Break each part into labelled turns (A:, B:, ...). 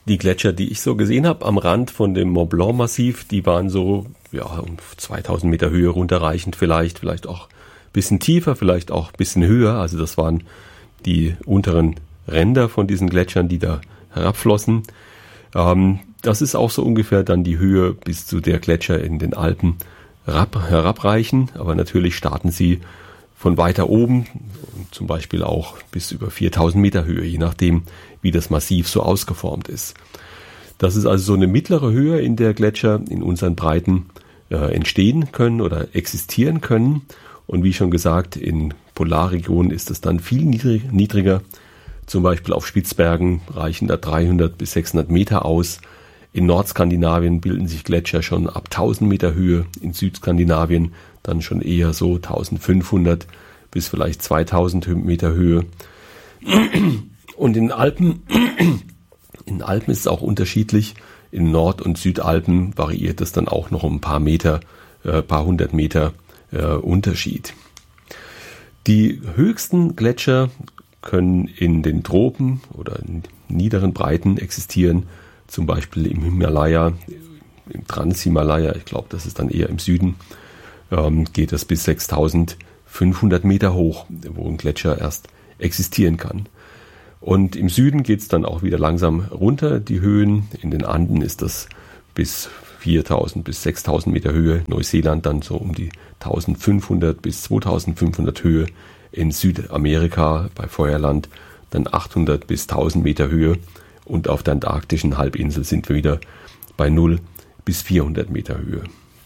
A: Die Gletscher, die ich so gesehen habe am Rand von dem Mont Blanc Massiv, die waren so um 2000 Meter Höhe runterreichend vielleicht auch ein bisschen tiefer, vielleicht auch ein bisschen höher. Also das waren die unteren Ränder von diesen Gletschern, die da herabflossen. Das ist auch so ungefähr dann die Höhe, bis zu der Gletscher in den Alpen herabreichen. Aber natürlich starten sie von weiter oben, zum Beispiel auch bis über 4000 Meter Höhe, je nachdem, wie das Massiv so ausgeformt ist. Das ist also so eine mittlere Höhe, in der Gletscher in unseren Breiten entstehen können oder existieren können. Und wie schon gesagt, in Polarregionen ist es dann viel niedriger. Zum Beispiel auf Spitzbergen reichen da 300 bis 600 Meter aus. In Nordskandinavien bilden sich Gletscher schon ab 1000 Meter Höhe, in Südskandinavien dann schon eher so 1500 bis vielleicht 2000 Meter Höhe. Und in Alpen ist es auch unterschiedlich. In Nord- und Südalpen variiert es dann auch noch um ein paar Meter, paar hundert Meter Unterschied. Die höchsten Gletscher können in den Tropen oder in niederen Breiten existieren, zum Beispiel im Himalaya, im Transhimalaya, ich glaube, das ist dann eher im Süden, geht das bis 6500 Meter hoch, wo ein Gletscher erst existieren kann. Und im Süden geht es dann auch wieder langsam runter, die Höhen. In den Anden ist das bis 4000 bis 6000 Meter Höhe, Neuseeland dann so um die 1500 bis 2500 Höhe, in Südamerika bei Feuerland dann 800 bis 1000 Meter Höhe und auf der antarktischen Halbinsel sind wir wieder bei 0 bis 400 Meter Höhe.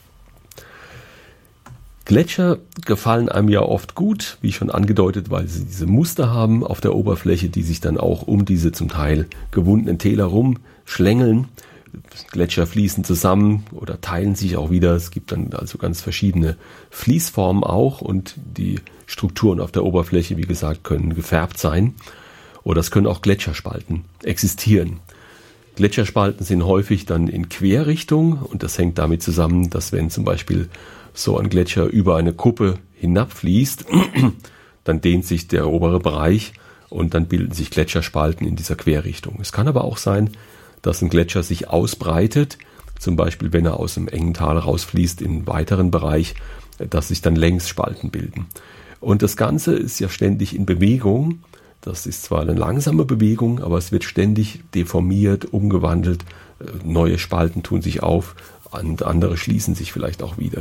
A: Gletscher gefallen einem ja oft gut, wie schon angedeutet, weil sie diese Muster haben auf der Oberfläche, die sich dann auch um diese zum Teil gewundenen Täler rumschlängeln. Gletscher fließen zusammen oder teilen sich auch wieder. Es gibt dann also ganz verschiedene Fließformen auch und die Strukturen auf der Oberfläche, wie gesagt, können gefärbt sein. Oder es können auch Gletscherspalten existieren. Gletscherspalten sind häufig dann in Querrichtung und das hängt damit zusammen, dass wenn zum Beispiel so ein Gletscher über eine Kuppe hinabfließt, dann dehnt sich der obere Bereich und dann bilden sich Gletscherspalten in dieser Querrichtung. Es kann aber auch sein, dass ein Gletscher sich ausbreitet, zum Beispiel wenn er aus einem engen Tal rausfließt in einen weiteren Bereich, dass sich dann Längsspalten bilden. Und das Ganze ist ja ständig in Bewegung. Das ist zwar eine langsame Bewegung, aber es wird ständig deformiert, umgewandelt. Neue Spalten tun sich auf und andere schließen sich vielleicht auch wieder.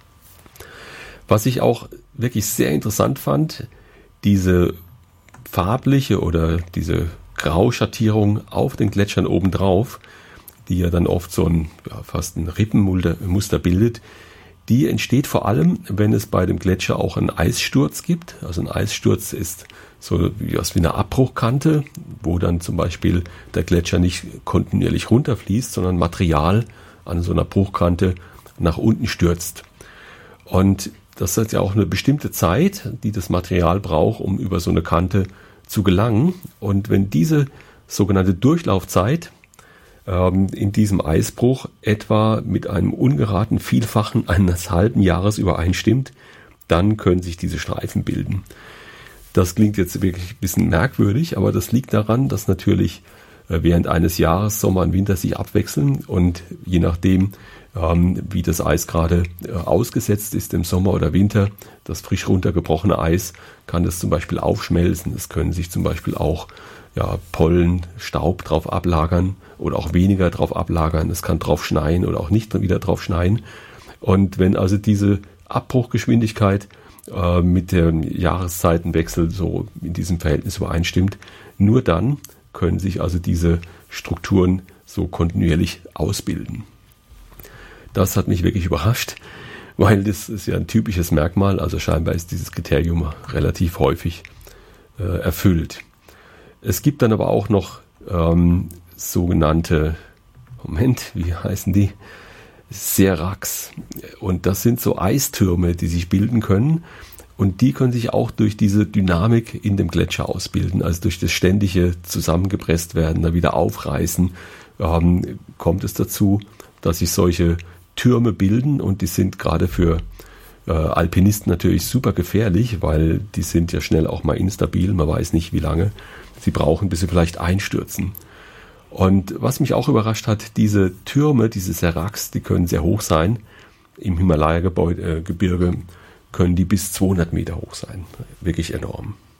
A: Was ich auch wirklich sehr interessant fand, diese farbliche oder diese Grauschattierung auf den Gletschern obendrauf, die ja dann oft so fast ein Rippenmuster bildet, die entsteht vor allem, wenn es bei dem Gletscher auch einen Eissturz gibt. Also ein Eissturz ist so wie eine Abbruchkante, wo dann zum Beispiel der Gletscher nicht kontinuierlich runterfließt, sondern Material an so einer Bruchkante nach unten stürzt. Und das hat ja auch eine bestimmte Zeit, die das Material braucht, um über so eine Kante zu gelangen. Und wenn diese sogenannte Durchlaufzeit in diesem Eisbruch etwa mit einem ungeraten Vielfachen eines halben Jahres übereinstimmt, dann können sich diese Streifen bilden. Das klingt jetzt wirklich ein bisschen merkwürdig, aber das liegt daran, dass natürlich während eines Jahres Sommer und Winter sich abwechseln und je nachdem, wie das Eis gerade ausgesetzt ist im Sommer oder Winter, das frisch runtergebrochene Eis, kann das zum Beispiel aufschmelzen. Es können sich zum Beispiel auch Pollen, Staub drauf ablagern oder auch weniger drauf ablagern. Es kann drauf schneien oder auch nicht wieder drauf schneien. Und wenn also diese Abbruchgeschwindigkeit mit dem Jahreszeitenwechsel so in diesem Verhältnis übereinstimmt, nur dann können sich also diese Strukturen so kontinuierlich ausbilden. Das hat mich wirklich überrascht, weil das ist ja ein typisches Merkmal, also scheinbar ist dieses Kriterium relativ häufig erfüllt. Es gibt dann aber auch noch sogenannte, wie heißen die? Seracs. Und das sind so Eistürme, die sich bilden können. Und die können sich auch durch diese Dynamik in dem Gletscher ausbilden, also durch das ständige zusammengepresst werden, da wieder aufreißen, kommt es dazu, dass sich solche Türme bilden und die sind gerade für Alpinisten natürlich super gefährlich, weil die sind ja schnell auch mal instabil, man weiß nicht wie lange sie brauchen, bis sie vielleicht einstürzen. Und was mich auch überrascht hat, diese Türme, diese Seraks, die können sehr hoch sein. Im Himalaya-Gebirge können die bis 200 Meter hoch sein. Wirklich enorm.